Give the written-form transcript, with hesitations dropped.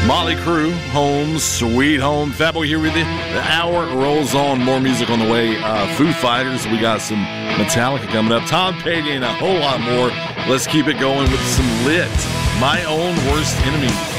Motley Crue, Home, Sweet Home. Fatboy here with you. The hour rolls on. More music on the way. Foo Fighters. We got some Metallica coming up. Tom Petty and a whole lot more. Let's keep it going with some Lit. My Own Worst Enemy.